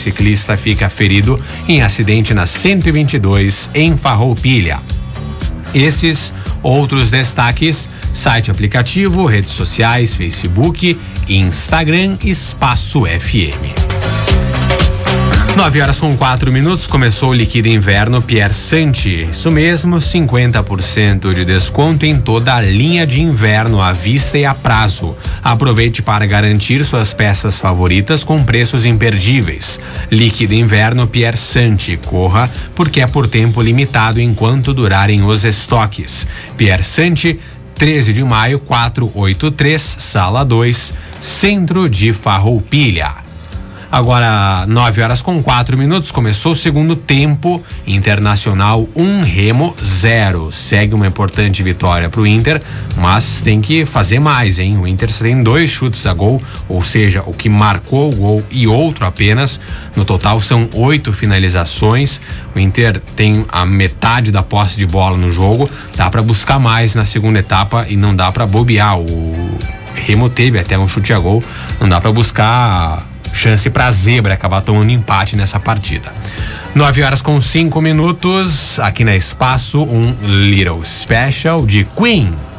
ciclista fica ferido em acidente na 122 em Farroupilha. Esses outros destaques: site, aplicativo, redes sociais, Facebook, Instagram, Espaço FM. 9h04, começou o Liquida Inverno Pierre Santi. Isso mesmo, 50% de desconto em toda a linha de inverno à vista e a prazo. Aproveite para garantir suas peças favoritas com preços imperdíveis. Liquida Inverno Pierre Santi. Corra, porque é por tempo limitado enquanto durarem os estoques. Pierre Santi, 13 de maio, 483, Sala 2, Centro de Farroupilha. Agora, 9h04, começou o segundo tempo. Internacional 1, Remo 0. Segue uma importante vitória pro Inter, mas tem que fazer mais, hein? O Inter tem 2 chutes a gol, ou seja, o que marcou o gol e outro apenas. No total são 8 finalizações. O Inter tem a metade da posse de bola no jogo. Dá para buscar mais na segunda etapa e não dá para bobear. O Remo teve até um chute a gol, não dá para buscar chance pra zebra acabar tomando empate nessa partida. 9h05, aqui na Espaço, um Little Special de Queen.